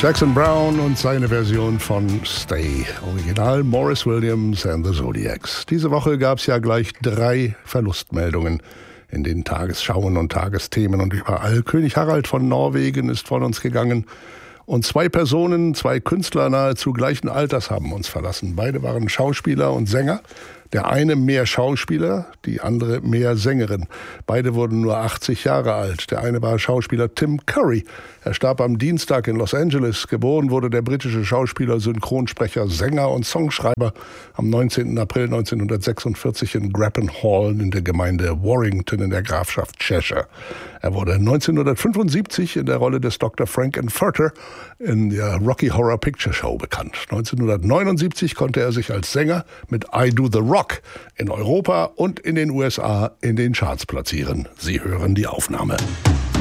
Jackson Browne und seine Version von Stay. Original Maurice Williams and the Zodiacs. Diese Woche gab es ja gleich 3 Verlustmeldungen in den Tagesschauen und Tagesthemen und überall. König Harald von Norwegen ist von uns gegangen. Und 2 Personen, 2 Künstler nahezu gleichen Alters haben uns verlassen. Beide waren Schauspieler und Sänger. Der eine mehr Schauspieler, die andere mehr Sängerin. Beide wurden nur 80 Jahre alt. Der eine war Schauspieler Tim Curry. Er starb am Dienstag in Los Angeles. Geboren wurde der britische Schauspieler, Synchronsprecher, Sänger und Songschreiber am 19. April 1946 in Grappan Hall in der Gemeinde Warrington in der Grafschaft Cheshire. Er wurde 1975 in der Rolle des Dr. Frank-N-Furter in der Rocky Horror Picture Show bekannt. 1979 konnte er sich als Sänger mit I Do the Rock in Europa und in den USA in den Charts platzieren. Sie hören die Aufnahme.